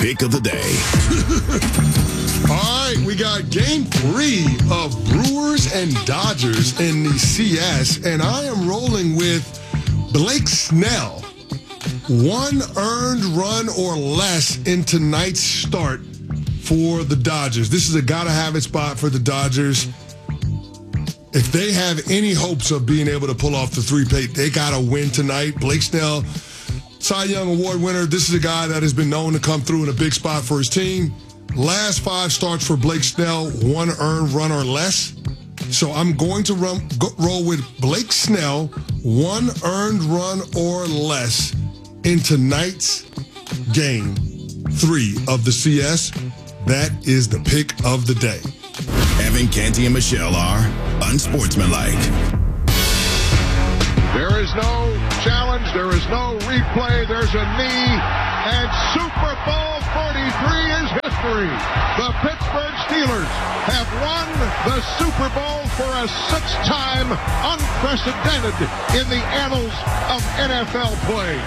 pick of the day. All right, we got game 3 of Brewers and Dodgers in the CS, and I am rolling with Blake Snell. 1 earned run or less in tonight's start for the Dodgers. This is a gotta-have-it spot for the Dodgers. If they have any hopes of being able to pull off the three-peat, they gotta win tonight. Blake Snell, Cy Young Award winner. This is a guy that has been known to come through in a big spot for his team. Last 5 starts for Blake Snell, 1 earned run or less. So I'm going to roll with Blake Snell, 1 earned run or less in tonight's game 3 of the CS. That is the pick of the day. Evan Canty and Michelle are unsportsmanlike. There is no challenge. There is no replay. There's a knee. And Super Bowl 43 is history. The Pittsburgh Steelers have won the Super Bowl for a 6th time, unprecedented in the annals of NFL play.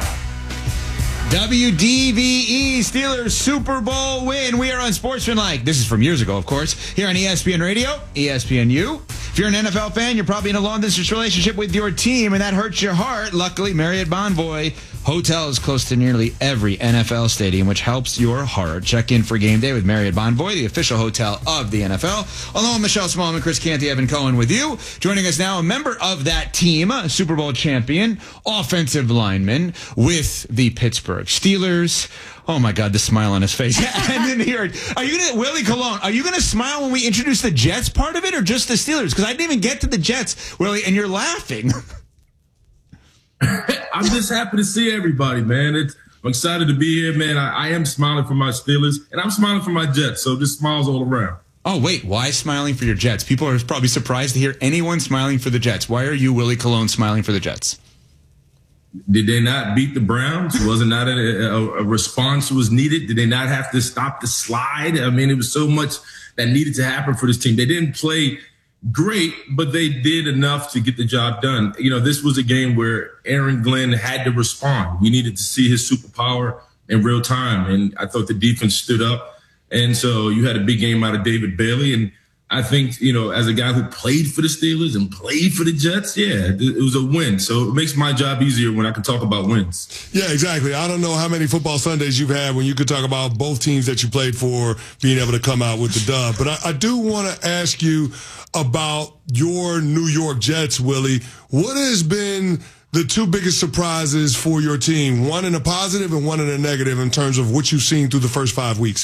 WDVE Steelers Super Bowl win. We are unsportsmanlike. This is from years ago, of course, here on ESPN Radio, ESPNU. If you're an NFL fan, you're probably in a long-distance relationship with your team, and that hurts your heart. Luckily, Marriott Bonvoy Hotel is close to nearly every NFL stadium, which helps your heart. Check in for game day with Marriott Bonvoy, the official hotel of the NFL. Along with Michelle Smallman, Chris Canty, Evan Cohen with you. Joining us now, a member of that team, a Super Bowl champion, offensive lineman with the Pittsburgh Steelers. Oh my God, the smile on his face. I didn't hear it. Willie Colon, are you going to smile when we introduce the Jets part of it or just the Steelers? Because I didn't even get to the Jets, Willie, and you're laughing. I'm just happy to see everybody, man. I'm excited to be here, man. I am smiling for my Steelers, and I'm smiling for my Jets, so just smiles all around. Oh, wait, why smiling for your Jets? People are probably surprised to hear anyone smiling for the Jets. Why are you, Willie Colon, smiling for the Jets? Did they not beat the Browns? Was it not a response was needed? Did they not have to stop the slide? I mean, it was so much that needed to happen for this team. They didn't play great, but they did enough to get the job done. You know, this was a game where Aaron Glenn had to respond. We needed to see his superpower in real time, and I thought the defense stood up. And so you had a big game out of David Bailey, and I think, you know, as a guy who played for the Steelers and played for the Jets, yeah, it was a win. So it makes my job easier when I can talk about wins. Yeah, exactly. I don't know how many football Sundays you've had when you could talk about both teams that you played for being able to come out with the dub. But I do want to ask you about your New York Jets, Willie. What has been the 2 biggest surprises for your team, one in a positive and one in a negative, in terms of what you've seen through the first 5 weeks?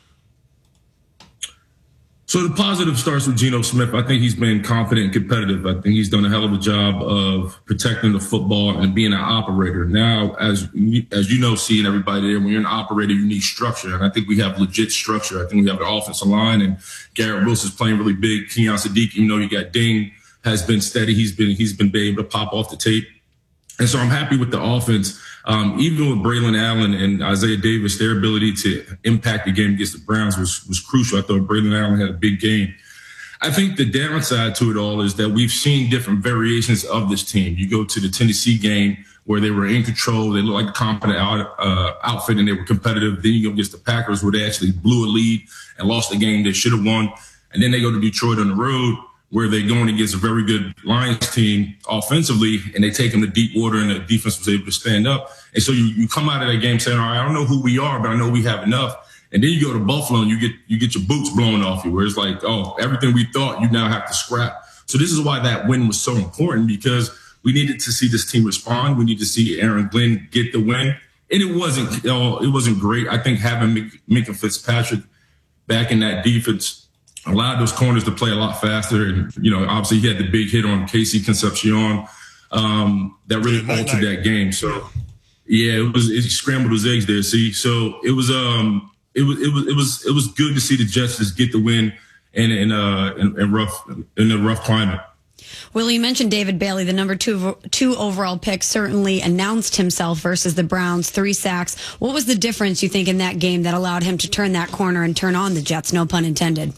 So the positive starts with Geno Smith. I think he's been confident and competitive. I think he's done a hell of a job of protecting the football and being an operator. Now, as you know, seeing everybody there, when you're an operator, you need structure. And I think we have legit structure. I think we have an offensive line, and Garrett Wilson's playing really big. Keon Sadiq, even though you got Ding, has been steady. He's been able to pop off the tape. And so I'm happy with the offense. Even with Braylon Allen and Isaiah Davis, their ability to impact the game against the Browns was crucial. I thought Braylon Allen had a big game. I think the downside to it all is that we've seen different variations of this team. You go to the Tennessee game where they were in control. They looked like a competent outfit and they were competitive. Then you go against the Packers where they actually blew a lead and lost the game they should have won. And then they go to Detroit on the road where they're going against a very good Lions team offensively, and they take them to deep water, and the defense was able to stand up. And so you come out of that game saying, all right, I don't know who we are, but I know we have enough. And then you go to Buffalo and you get your boots blown off you, where it's like, oh, everything we thought you now have to scrap. So this is why that win was so important, because we needed to see this team respond. We need to see Aaron Glenn get the win. And it wasn't great. I think having Minkah Fitzpatrick back in that defense allowed those corners to play a lot faster. And, you know, obviously he had the big hit on Casey Concepcion that really altered that game. So, yeah, it scrambled his eggs there, see? So it was good to see the Jets just get the win in a rough climate. Willie, you mentioned David Bailey, the number two overall pick, certainly announced himself versus the Browns, 3 sacks. What was the difference, you think, in that game that allowed him to turn that corner and turn on the Jets, no pun intended?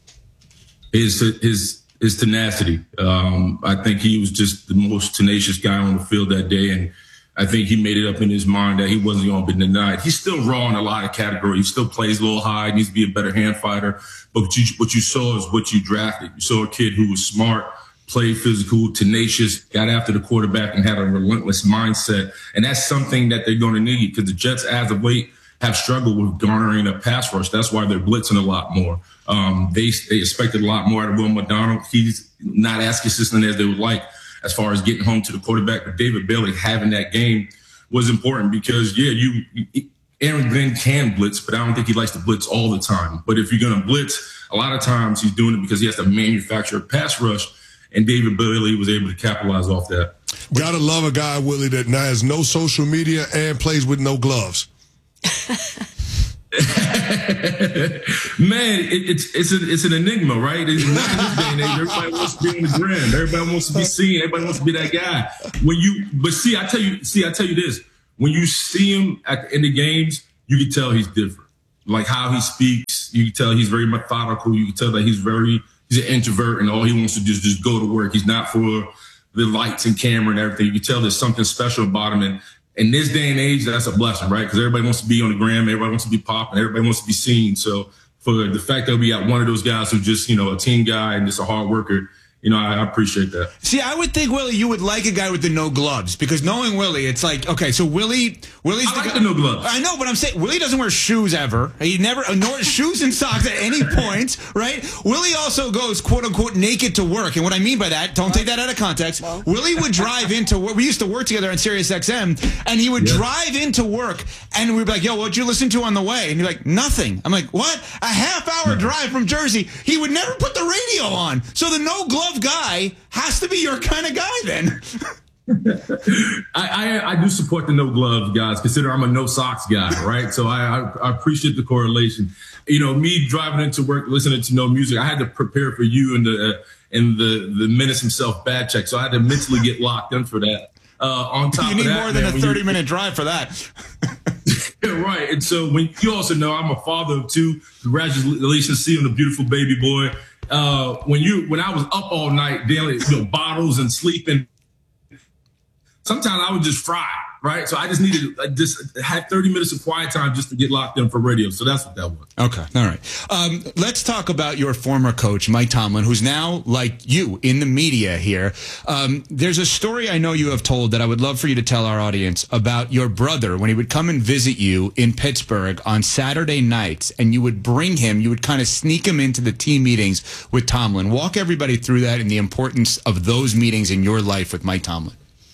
His tenacity. I think he was just the most tenacious guy on the field that day. And I think he made it up in his mind that he wasn't going to be denied. He's still raw in a lot of categories. He still plays a little high, needs to be a better hand fighter. But what you saw is what you drafted. You saw a kid who was smart, played physical, tenacious, got after the quarterback, and had a relentless mindset. And that's something that they're going to need, because the Jets, as of late, have struggled with garnering a pass rush. That's why they're blitzing a lot more. They expected a lot more out of Will McDonald. He's not as consistent as they would like as far as getting home to the quarterback. But David Bailey having that game was important because, Aaron Glenn can blitz, but I don't think he likes to blitz all the time. But if you're going to blitz, a lot of times he's doing it because he has to manufacture a pass rush, and David Bailey was able to capitalize off that. Gotta love a guy, Willie, that now has no social media and plays with no gloves. Man, it's an enigma, right? It's not in this day and age. Everybody wants to be on the gram. Everybody wants to be seen. Everybody wants to be that guy. I tell you this. When you see him in the games, you can tell he's different. Like how he speaks, you can tell he's very methodical. You can tell that he's an introvert, and all he wants to do is just go to work. He's not for the lights and camera and everything. You can tell there's something special about him. And in this day and age, that's a blessing, right? Because everybody wants to be on the gram, everybody wants to be popping, everybody wants to be seen. So for the fact that we got one of those guys who's just, a team guy and just a hard worker, I appreciate that. See, I would think, Willie, you would like a guy with the no gloves, because knowing Willie, it's like, okay, so Willie's the no gloves. I know, but I'm saying Willie doesn't wear shoes ever. He never nor shoes and socks at any point, right? Willie also goes quote unquote naked to work, and what I mean by that, don't take that out of context. Well. Willie would drive into work. We used to work together on Sirius XM, and he would drive into work, and we'd be like, "Yo, what'd you listen to on the way?" And he'd be like, "Nothing." I'm like, "What? A half-hour drive from Jersey?" He would never put the radio on, so the no glove guy has to be your kind of guy then. I do support the no gloves guys. Consider I'm a no socks guy, right? So I appreciate the correlation. Me driving into work, listening to no music, I had to prepare for you and the Menace himself bad check. So I had to mentally get locked in for that. On top of that, you need more than a 30-minute drive for that. Right. And so when you also know I'm a father of two, congratulations, seeing the beautiful baby boy. When I was up all night dealing bottles and sleeping, sometimes I would just fry, right? So I just needed had 30 minutes of quiet time just to get locked in for radio. So that's what that was. Okay. All right. Let's talk about your former coach, Mike Tomlin, who's now, like you, in the media here. There's a story I know you have told that I would love for you to tell our audience about your brother when he would come and visit you in Pittsburgh on Saturday nights, and you would bring him, you would kind of sneak him into the team meetings with Tomlin. Walk everybody through that and the importance of those meetings in your life with Mike Tomlin.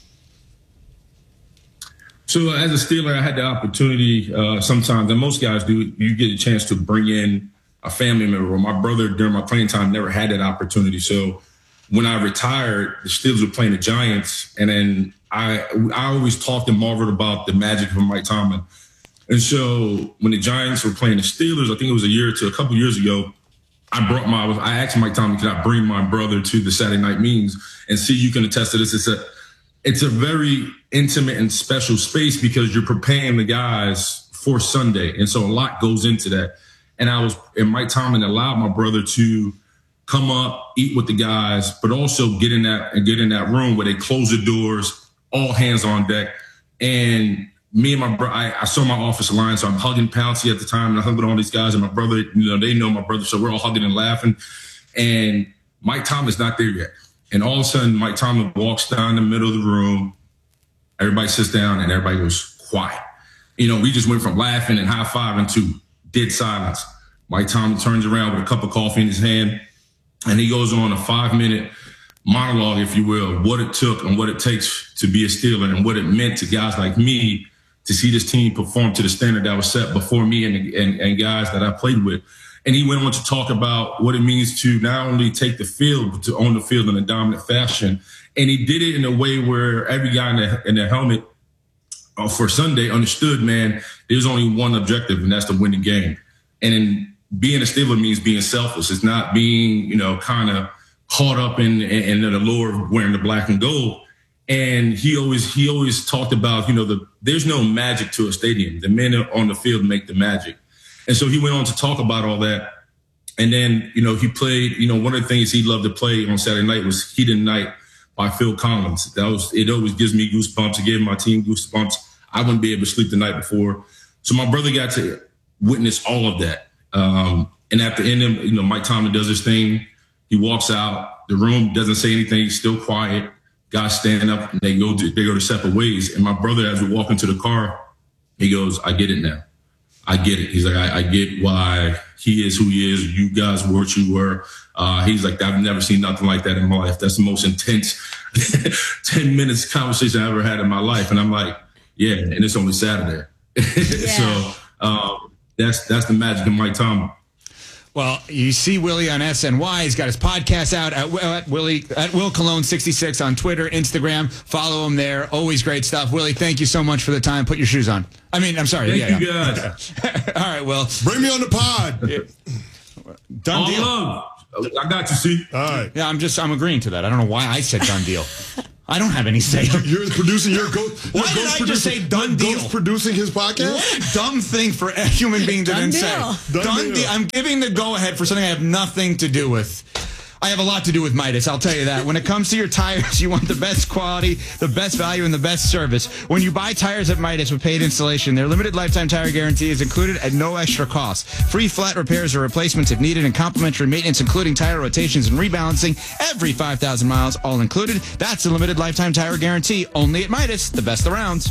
So as a Steeler, I had the opportunity sometimes, and most guys do, you get a chance to bring in a family member. My brother, during my playing time, never had that opportunity. So when I retired, the Steelers were playing the Giants, and then I always talked and marveled about the magic of Mike Tomlin. And so when the Giants were playing the Steelers, I think it was a couple years ago, I asked Mike Tomlin, could I bring my brother to the Saturday night meetings? And see, you can attest to this. It's a very intimate and special space because you're preparing the guys for Sunday. And so a lot goes into that. And Mike Tomlin allowed my brother to come up, eat with the guys, but also get in that room where they close the doors, all hands on deck. And me and my brother, I saw my office line, so I'm hugging Pouncey at the time, and I hung with all these guys, and my brother, they know my brother, so we're all hugging and laughing. And Mike Tomlin's not there yet. And all of a sudden, Mike Tomlin walks down the middle of the room. Everybody sits down, and everybody goes quiet. We just went from laughing and high-fiving to dead silence. Mike Tomlin turns around with a cup of coffee in his hand, and he goes on a 5-minute monologue, if you will, what it took and what it takes to be a Steeler and what it meant to guys like me to see this team perform to the standard that was set before me and guys that I played with. And he went on to talk about what it means to not only take the field, but to own the field in a dominant fashion. And he did it in a way where every guy in their helmet for Sunday understood, man, there's only one objective, and that's to win the game. And being a Steeler means being selfless. It's not being, kind of caught up in the allure of wearing the black and gold. And he always talked about, there's no magic to a stadium. The men on the field make the magic. And so he went on to talk about all that. And then, he played, one of the things he loved to play on Saturday night was Heat and Night by Phil Collins. It always gives me goosebumps. It gave my team goosebumps. I wouldn't be able to sleep the night before. So my brother got to witness all of that. And at the end, Mike Tomlin does his thing. He walks out. The room doesn't say anything. He's still quiet. Guys stand up and they go to separate ways. And my brother, as we walk into the car, he goes, I get it now. I get it. He's like, I get why he is who he is. You guys were what you were. He's like, I've never seen nothing like that in my life. That's the most intense 10 minutes conversation I ever had in my life. And I'm like, yeah, and it's only Saturday. So that's the magic of Mike Tomlin. Well, you see Willie on SNY. He's got his podcast out at Will Cologne 66 on Twitter, Instagram. Follow him there. Always great stuff. Willie, thank you so much for the time. Put your shoes on. I'm sorry. Thank you guys. All right, Will. Bring me on the pod. Done deal. Love. I got you, see. All right. Yeah, I'm agreeing to that. I don't know why I said done deal. I don't have any say. You're producing your ghost. Why did I just say done deal? Ghost producing his podcast? What a dumb thing for a human being to then say. Done deal. I'm giving the go-ahead for something I have nothing to do with. I have a lot to do with Midas, I'll tell you that. When it comes to your tires, you want the best quality, the best value, and the best service. When you buy tires at Midas with paid installation, their limited lifetime tire guarantee is included at no extra cost. Free flat repairs or replacements if needed, and complimentary maintenance, including tire rotations and rebalancing every 5,000 miles, all included. That's the limited lifetime tire guarantee, only at Midas, the best around.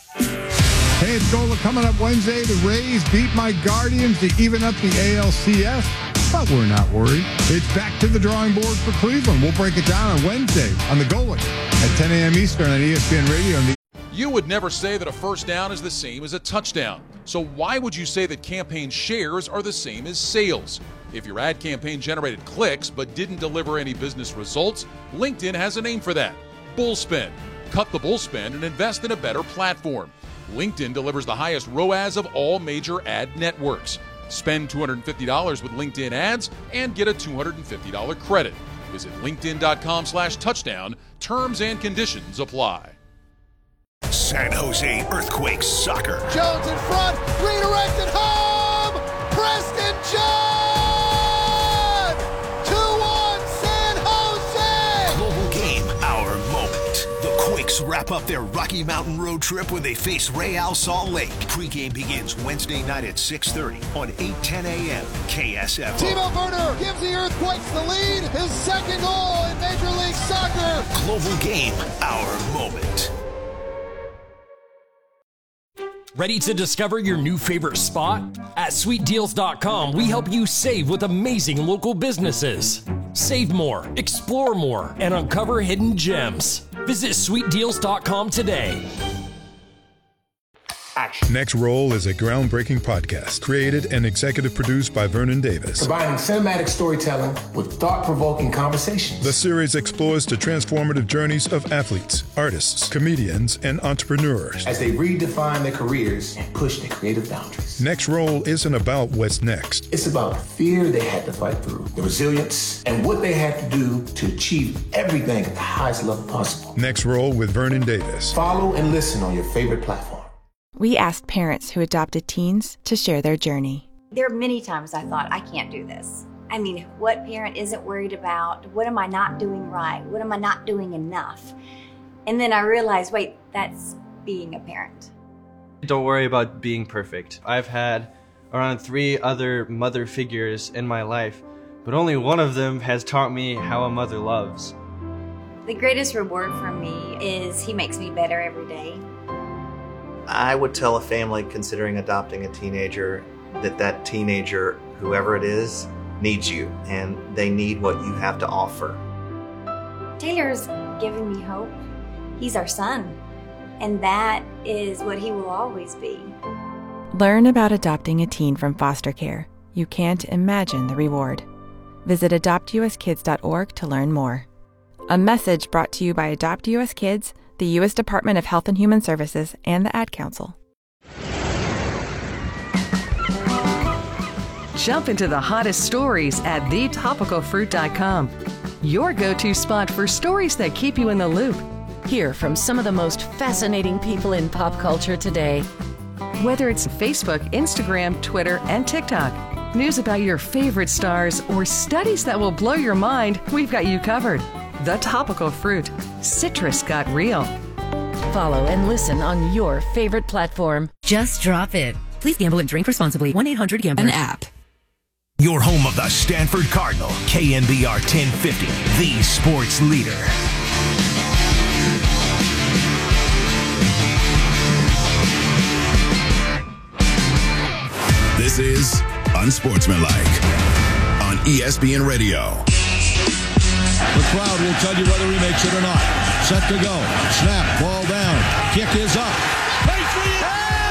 Hey, it's Gola coming up Wednesday. The Rays beat my Guardians to even up the ALCS. But we're not worried. It's back to the drawing board for Cleveland. We'll break it down on Wednesday on The Goalie at 10 a.m. Eastern on ESPN Radio. You would never say that a first down is the same as a touchdown. So why would you say that campaign shares are the same as sales? If your ad campaign generated clicks but didn't deliver any business results, LinkedIn has a name for that. Bullspend. Cut the bullspend and invest in a better platform. LinkedIn delivers the highest ROAS of all major ad networks. Spend $250 with LinkedIn ads and get a $250 credit. Visit linkedin.com/touchdown. Terms and conditions apply. San Jose Earthquakes soccer. Jones in front, redirected home. Preston John. 2-1 San Jose. Global game, our moment. The Quakes wrap up their Rocky Mountain road trip when they face Real Salt Lake. Pre-game begins Wednesday night at 6:30 on 8:10 a.m. KSFO. Timo Werner gives the Earthquakes the lead. His second goal in Major League Soccer. Global game, our moment. Ready to discover your new favorite spot? At SweetDeals.com, we help you save with amazing local businesses. Save more, explore more, and uncover hidden gems. Visit SweetDeals.com today. Next Roll is a groundbreaking podcast created and executive produced by Vernon Davis. Combining cinematic storytelling with thought-provoking conversations. The series explores the transformative journeys of athletes, artists, comedians, and entrepreneurs as they redefine their careers and push their creative boundaries. Next Roll isn't about what's next. It's about the fear they had to fight through, the resilience, and what they had to do to achieve everything at the highest level possible. Next Roll with Vernon Davis. Follow and listen on your favorite platform. We asked parents who adopted teens to share their journey. There are many times I thought, I can't do this. I mean, what parent isn't worried about? What am I not doing right? What am I not doing enough? And then I realized, wait, that's being a parent. Don't worry about being perfect. I've had around 3 other mother figures in my life, but only one of them has taught me how a mother loves. The greatest reward for me is he makes me better every day. I would tell a family considering adopting a teenager that teenager, whoever it is, needs you, and they need what you have to offer. Taylor's given me hope. He's our son, and that is what he will always be. Learn about adopting a teen from foster care. You can't imagine the reward. Visit adoptuskids.org to learn more. A message brought to you by Adopt US Kids, the U.S. Department of Health and Human Services, and the Ad Council. Jump into the hottest stories at thetopicalfruit.com. Your go-to spot for stories that keep you in the loop. Hear from some of the most fascinating people in pop culture today. Whether it's Facebook, Instagram, Twitter, and TikTok, news about your favorite stars, or studies that will blow your mind, we've got you covered. The Topical Fruit. Citrus got real. Follow and listen on your favorite platform. Just drop it. Please gamble and drink responsibly. 1-800-GAMBLER. An app. Your home of the Stanford Cardinal. KNBR 1050, the sports leader. This is Unsportsmanlike on ESPN Radio. The crowd will tell you whether he makes it or not. Set to go. Snap. Ball down. Kick is up. Patriots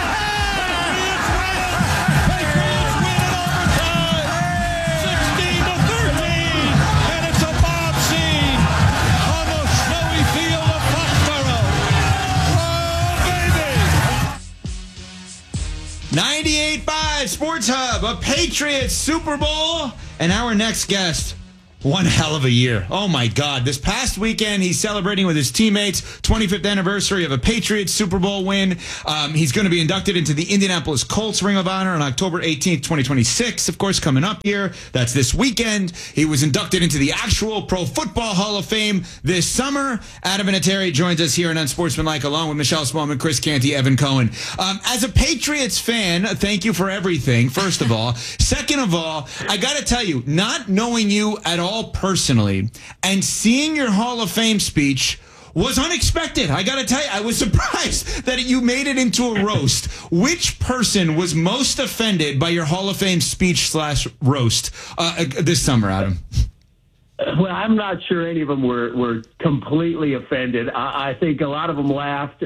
win in overtime. 16-13. And it's a mob scene on the snowy field of Foxborough. Oh, baby. 98.5 Sports Hub, a Patriots Super Bowl. And our next guest, one hell of a year. Oh, my God. This past weekend, he's celebrating with his teammates, 25th anniversary of a Patriots Super Bowl win. He's going to be inducted into the Indianapolis Colts Ring of Honor on October 18th, 2026, of course, coming up here. That's this weekend. He was inducted into the actual Pro Football Hall of Fame this summer. Adam Vinatieri joins us here in Unsportsmanlike, along with Michelle Smallman, Chris Canty, Evan Cohen. As a Patriots fan, thank you for everything, first of all. Second of all, I got to tell you, not knowing you at all personally and seeing your Hall of Fame speech was unexpected. I got to tell you, I was surprised that you made it into a roast. Which person was most offended by your Hall of Fame speech / roast this summer, Adam? Well, I'm not sure any of them were completely offended. I think a lot of them laughed.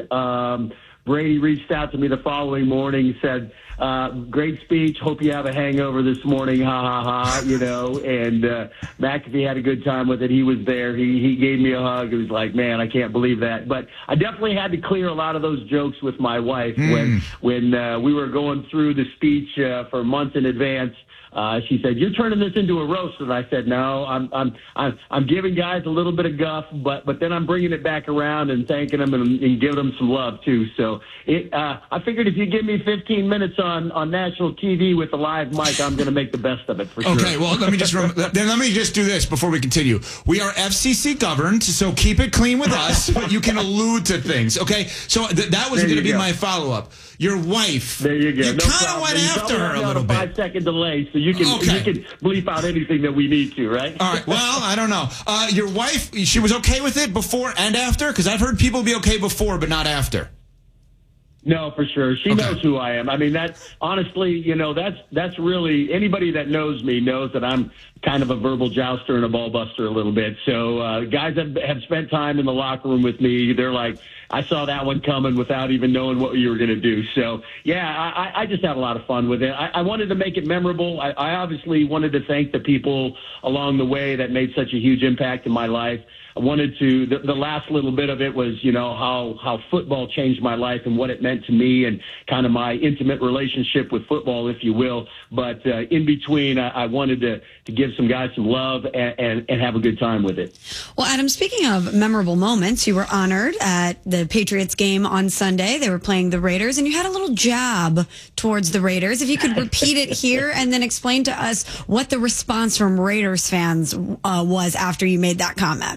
Brady reached out to me the following morning, said, great speech. Hope you have a hangover this morning. Ha, ha, ha, you know. And McAfee had a good time with it. He was there. He gave me a hug. It was like, man, I can't believe that. But I definitely had to clear a lot of those jokes with my wife when we were going through the speech for months in advance. She said, "You're turning this into a roast," and I said, "No, I'm giving guys a little bit of guff, but then I'm bringing it back around and thanking them and giving them some love too." So I figured if you give me 15 minutes on national TV with a live mic, I'm going to make the best of it for sure. Okay, well let me just do this before we continue. We are FCC governed, so keep it clean with us, but you can allude to things. Okay, so that was going to be my follow up. Your wife. There you go. You kind of went after her a little bit. 5-second delay, so you can bleep out anything that we need to, right? All right. Well, I don't know. Your wife, she was okay with it before and after? Because I've heard people be okay before, but not after. No, for sure. She knows who I am. I mean, honestly, you know, that's really, anybody that knows me knows that I'm kind of a verbal jouster and a ball buster a little bit. So guys that have spent time in the locker room with me, they're like, I saw that one coming without even knowing what you were going to do. So, yeah, I just had a lot of fun with it. I wanted to make it memorable. I obviously wanted to thank the people along the way that made such a huge impact in my life. I wanted to, the last little bit of it was, you know, how football changed my life and what it meant to me and kind of my intimate relationship with football, if you will. But in between, I wanted to give some guys some love and have a good time with it. Well, Adam, speaking of memorable moments, you were honored at the Patriots game on Sunday. They were playing the Raiders, and you had a little jab towards the Raiders. If you could repeat it here and then explain to us what the response from Raiders fans was after you made that comment.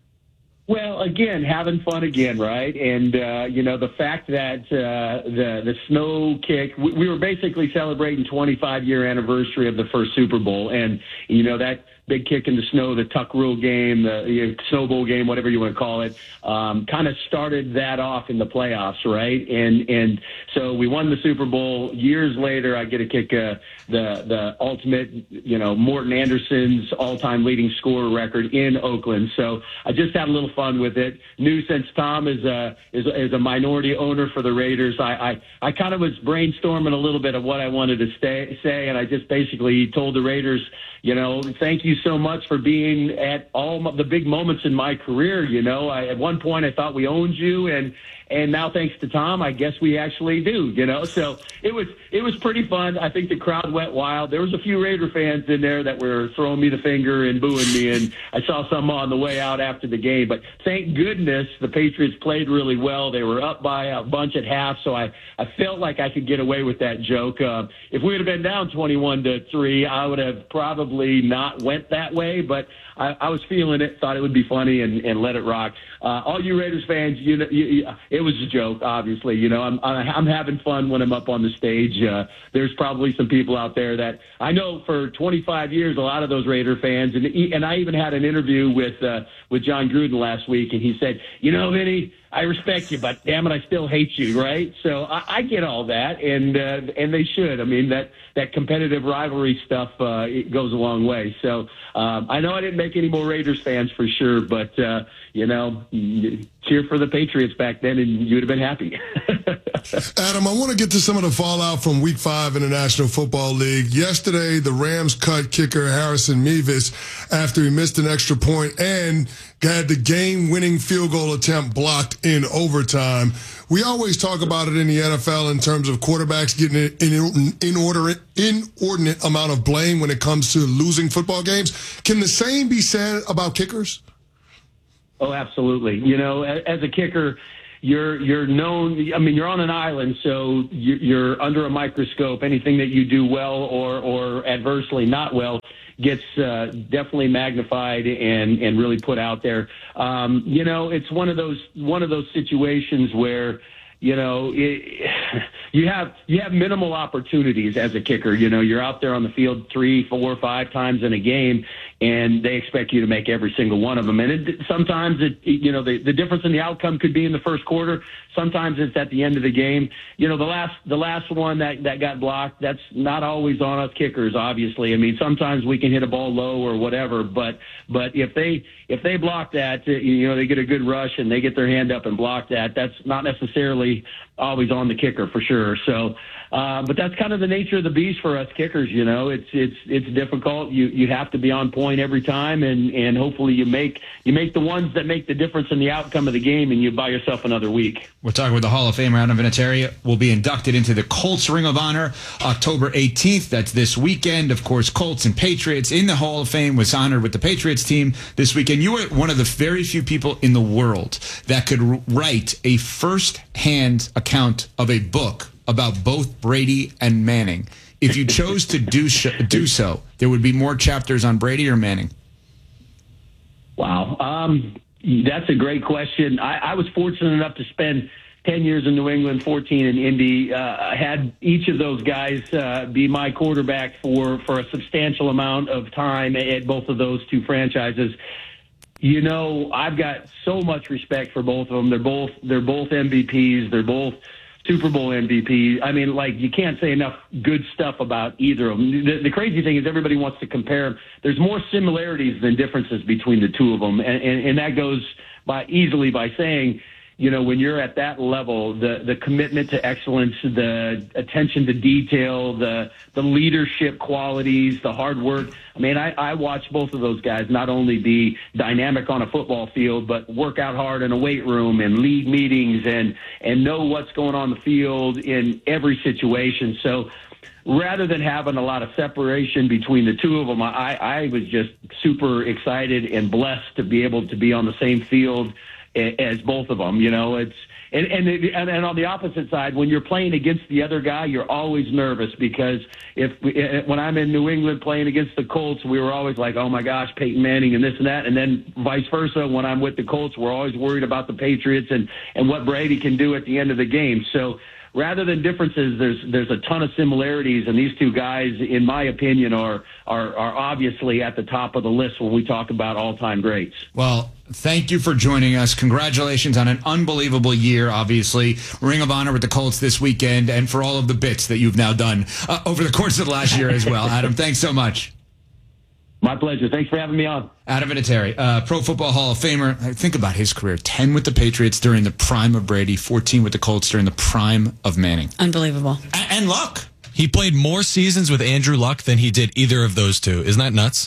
Well, again, having fun again, right? And, you know, the fact that the snow kick, we were basically celebrating 25-year anniversary of the first Super Bowl. And, you know, that big kick in the snow, the Tuck Rule game, the Snow Bowl game, whatever you want to call it, kind of started that off in the playoffs, right? And so we won the Super Bowl. Years later, I get to kick the ultimate, you know, Morton Anderson's all-time leading scorer record in Oakland. So I just had a little fun with it. Knew since Tom is a minority owner for the Raiders, I kind of was brainstorming a little bit of what I wanted to say, and I just basically told the Raiders, you know, thank you so much for being at all the big moments in my career. You know, at one point I thought we owned you, and And now, thanks to Tom, I guess we actually do, So it was pretty fun. I think the crowd went wild. There was a few Raider fans in there that were throwing me the finger and booing me, and I saw some on the way out after the game. But thank goodness the Patriots played really well. They were up by a bunch at half, so I felt like I could get away with that joke. If we would have been down 21-3, I would have probably not went that way, but I was feeling it, thought it would be funny, and let it rock. All you Raiders fans, it was a joke, obviously. I'm having fun when I'm up on the stage. There's probably some people out there that I know for 25 years, a lot of those Raider fans, and I even had an interview with John Gruden last week, and he said, Vinny, I respect you, but damn it, I still hate you, right? So I get all that, and they should. I mean, that competitive rivalry stuff, it goes a long way. So I know I didn't make any more Raiders fans for sure, but, cheer for the Patriots back then, and you would have been happy. Adam, I want to get to some of the fallout from Week 5 in the National Football League. Yesterday, the Rams cut kicker Harrison Mevis after he missed an extra point and had the game-winning field goal attempt blocked in overtime. We always talk about it in the NFL in terms of quarterbacks getting an inordinate amount of blame when it comes to losing football games. Can the same be said about kickers? Oh, absolutely. As a kicker, you're known. I mean, you're on an island, so you're under a microscope. Anything that you do well or adversely not well gets definitely magnified and really put out there. It's one of those situations where you have minimal opportunities as a kicker. You're out there on the field 3, 4, 5 times in a game, and they expect you to make every single one of them. And sometimes the difference in the outcome could be in the first quarter. Sometimes it's at the end of the game. The last one that got blocked, that's not always on us kickers, obviously. I mean, sometimes we can hit a ball low or whatever, but if they block that, they get a good rush and they get their hand up and block that, that's not necessarily always on the kicker for sure. So, but that's kind of the nature of the beast for us kickers. It's difficult. You have to be on point every time, and hopefully you make the ones that make the difference in the outcome of the game, and you buy yourself another week. We're talking with the Hall of Famer Adam Vinatieri. Will be inducted into the Colts Ring of Honor October 18th. That's this weekend. Of course, Colts and Patriots in the Hall of Fame was honored with the Patriots team this weekend. You were one of the very few people in the world that could write a first-hand account of a book about both Brady and Manning. If you chose to do so, there would be more chapters on Brady or Manning. Wow. That's a great question. I was fortunate enough to spend 10 years in New England, 14 in Indy. I had each of those guys be my quarterback for a substantial amount of time at both of those two franchises. I've got so much respect for both of them. They're both MVPs. They're both Super Bowl MVP. I mean, you can't say enough good stuff about either of them. The crazy thing is everybody wants to compare them. There's more similarities than differences between the two of them. And that goes easily by saying, when you're at that level, the commitment to excellence, the attention to detail, the leadership qualities, the hard work. I mean, I watch both of those guys not only be dynamic on a football field, but work out hard in a weight room and lead meetings and know what's going on the field in every situation. So rather than having a lot of separation between the two of them, I was just super excited and blessed to be able to be on the same field as both of them. And on the opposite side, when you're playing against the other guy, you're always nervous because when I'm in New England playing against the Colts, we were always like, oh my gosh, Peyton Manning and this and that. And then vice versa, when I'm with the Colts, we're always worried about the Patriots and what Brady can do at the end of the game. So rather than differences, there's a ton of similarities, and these two guys, in my opinion, are obviously at the top of the list when we talk about all-time greats. Well, thank you for joining us. Congratulations on an unbelievable year, obviously. Ring of Honor with the Colts this weekend, and for all of the bits that you've now done over the course of the last year as well. Adam, thanks so much. My pleasure. Thanks for having me on. Adam Vinatieri, Pro Football Hall of Famer. Think about his career. 10 with the Patriots during the prime of Brady, 14 with the Colts during the prime of Manning. Unbelievable. And Luck. He played more seasons with Andrew Luck than he did either of those two. Isn't that nuts?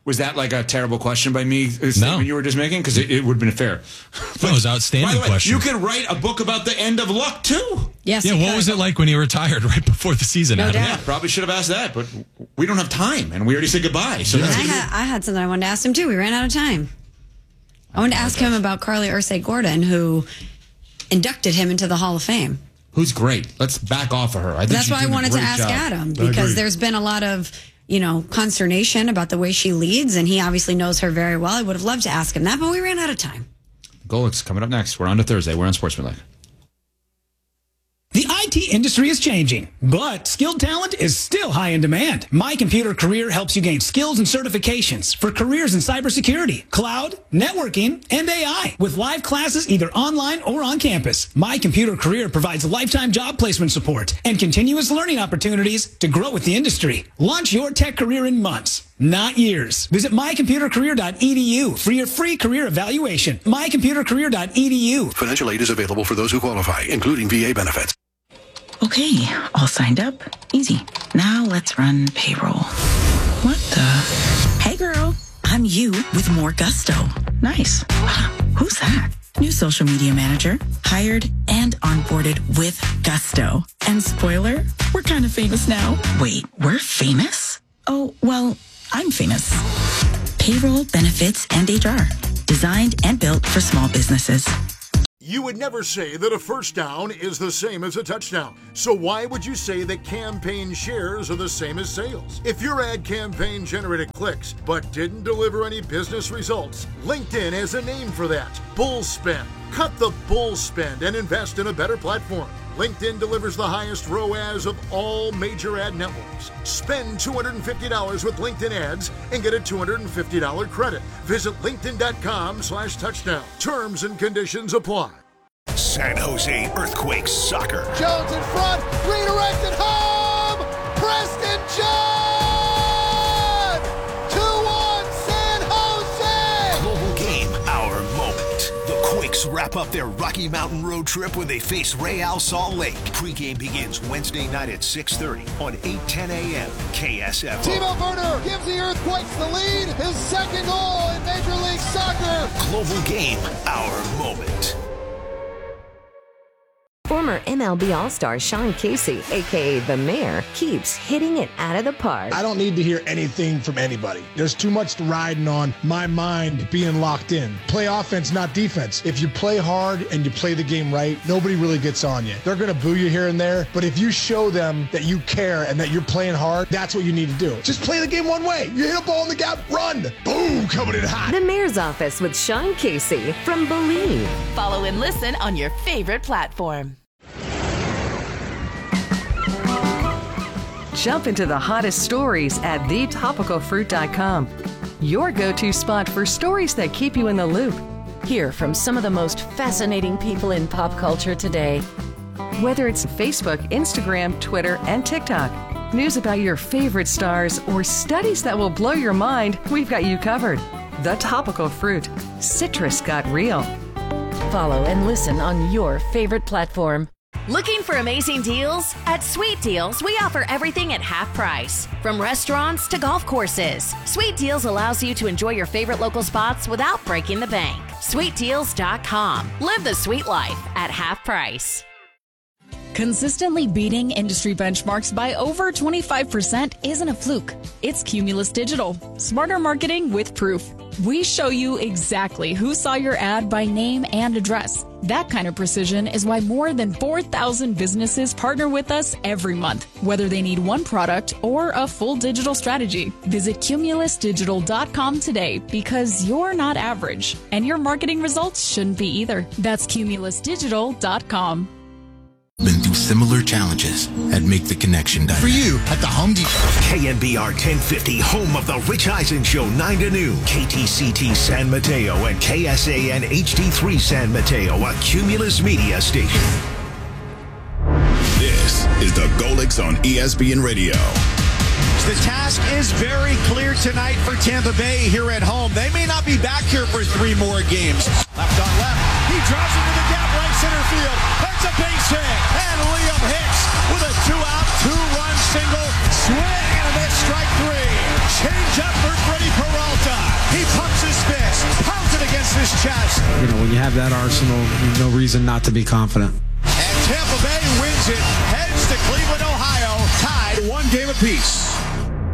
Was that like a terrible question by me? Statement you were just making? Because it would have been fair. That was an outstanding by the way, question. You could write a book about the end of luck, too. Yes. Yeah, what was it like when he retired right before the season? No doubt. Yeah, probably should have asked that, but we don't have time, and we already said goodbye. So I had something I wanted to ask him, too. We ran out of time. I wanted to ask him about Carly Ursay-Gordon, who inducted him into the Hall of Fame. Who's great. Let's back off of her. That's why I wanted to ask Adam, because there's been a lot of consternation about the way she leads, and he obviously knows her very well. I would have loved to ask him that, but we ran out of time. Golic's coming up next. We're on to Thursday. We're on Sportsmanlike. The IT industry is changing, but skilled talent is still high in demand. My Computer Career helps you gain skills and certifications for careers in cybersecurity, cloud, networking, and AI with live classes either online or on campus. My Computer Career provides lifetime job placement support and continuous learning opportunities to grow with the industry. Launch your tech career in months, not years. Visit mycomputercareer.edu for your free career evaluation. mycomputercareer.edu. Financial aid is available for those who qualify, including VA benefits. Okay, all signed up. Easy. Now let's run payroll. What the? Hey girl, I'm you with more gusto. Nice. Who's that? New social media manager, hired and onboarded with gusto. And spoiler, we're kind of famous now. Wait, we're famous? Oh, well, I'm famous. Payroll, benefits, and HR. Designed and built for small businesses. You would never say that a first down is the same as a touchdown. So why would you say that campaign shares are the same as sales? If your ad campaign generated clicks but didn't deliver any business results, LinkedIn has a name for that. Bull spend. Cut the bull spend and invest in a better platform. LinkedIn delivers the highest ROAS of all major ad networks. Spend $250 with LinkedIn ads and get a $250 credit. Visit linkedin.com/touchdown. Terms and conditions apply. San Jose Earthquakes soccer. Jones in front, redirected home. Preston John. 2-1 San Jose. Global game, our moment. The Quakes wrap up their Rocky Mountain road trip when they face Real Salt Lake. Pre-game begins Wednesday night at 6:30 on 8:10 a.m. KSFO. Timo Werner gives the Earthquakes the lead. His second goal in Major League Soccer. Global game, our moment. Former MLB All-Star Sean Casey, a.k.a. The Mayor, keeps hitting it out of the park. I don't need to hear anything from anybody. There's too much riding on my mind being locked in. Play offense, not defense. If you play hard and you play the game right, nobody really gets on you. They're going to boo you here and there, but if you show them that you care and that you're playing hard, that's what you need to do. Just play the game one way. You hit a ball in the gap, run. Boom, coming in hot. The Mayor's Office with Sean Casey from Believe. Follow and listen on your favorite platform. Jump into the hottest stories at thetopicalfruit.com. Your go-to spot for stories that keep you in the loop. Hear from some of the most fascinating people in pop culture today. Whether it's Facebook, Instagram, Twitter, and TikTok, news about your favorite stars, or studies that will blow your mind, we've got you covered. The Topical Fruit. Citrus got real. Follow and listen on your favorite platform. Looking for amazing deals? At Sweet Deals, we offer everything at half price. From restaurants to golf courses, Sweet Deals allows you to enjoy your favorite local spots without breaking the bank. SweetDeals.com. Live the sweet life at half price. Consistently beating industry benchmarks by over 25% isn't a fluke. It's Cumulus Digital. Smarter marketing with proof. We show you exactly who saw your ad by name and address. That kind of precision is why more than 4,000 businesses partner with us every month, whether they need one product or a full digital strategy. Visit cumulusdigital.com today because you're not average, and your marketing results shouldn't be either. That's cumulusdigital.com. Been through similar challenges and make the connection dynamic. For you at the Home Depot. KNBR 1050, home of the Rich Eisen Show, 9 to noon. KTCT San Mateo and KSAN HD3 San Mateo, a Cumulus Media station. This is the Golics on ESPN Radio. The task is very clear tonight for Tampa Bay here at home. They may not be back here for 3 more games. Left on left. He drives into the gap right center field. That's a base hit. And Liam Hicks with a 2-out, 2-run single. Swing and a miss, strike 3. Change up for Freddie Peralta. his chest. You know, when you have that arsenal, there's no reason not to be confident. And Tampa Bay wins it, heads to Cleveland, Ohio, tied 1 game apiece.